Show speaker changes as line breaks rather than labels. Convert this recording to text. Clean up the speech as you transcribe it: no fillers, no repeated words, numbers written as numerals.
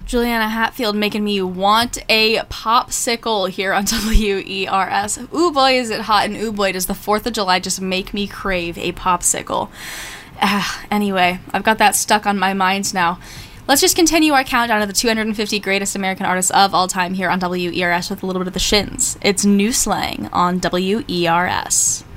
Juliana Hatfield making me want a popsicle here on WERS. Ooh boy, is it hot, and ooh boy, does the 4th of July just make me crave a popsicle. Anyway, I've got that stuck on my mind now. Let's just continue our countdown of the 250 greatest American artists of all time here on WERS with a little bit of the Shins. It's New Slang on WERS.